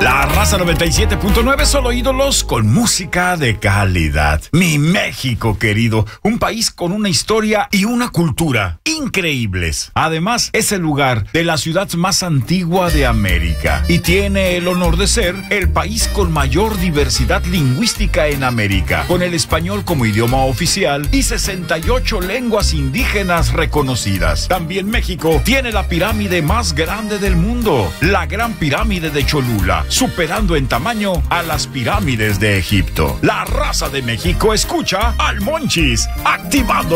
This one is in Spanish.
La Raza 97.9, solo ídolos con música de calidad. Mi México querido, un país con una historia y una cultura increíbles. Además, es el lugar de la ciudad más antigua de América y tiene el honor de ser el país con mayor diversidad lingüística en América, con el español como idioma oficial y 68 lenguas indígenas reconocidas. También México tiene la pirámide más grande del mundo, la Gran Pirámide de Cholula, superando en tamaño a las pirámides de Egipto. La Raza de México escucha al Monchis, activando